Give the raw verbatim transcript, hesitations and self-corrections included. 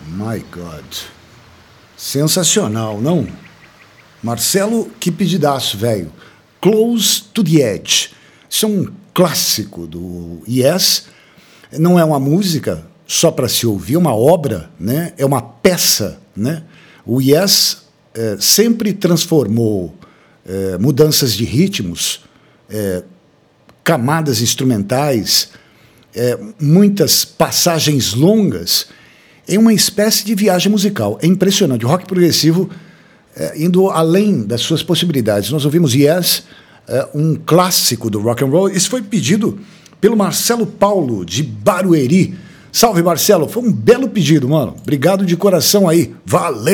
My God. Sensacional, não? Marcelo, que pedidaço, velho. Close to the Edge. Isso é um clássico do Yes. Não é uma música só para se ouvir, é uma obra, né? É uma peça, né? O Yes é, sempre transformou é, mudanças de ritmos, é, camadas instrumentais, é, muitas passagens longas em uma espécie de viagem musical. É impressionante. O rock progressivo é, indo além das suas possibilidades. Nós ouvimos Yes, é, um clássico do rock and roll. Isso foi pedido pelo Marcelo Paulo, de Barueri. Salve, Marcelo. Foi um belo pedido, mano. Obrigado de coração aí. Valeu!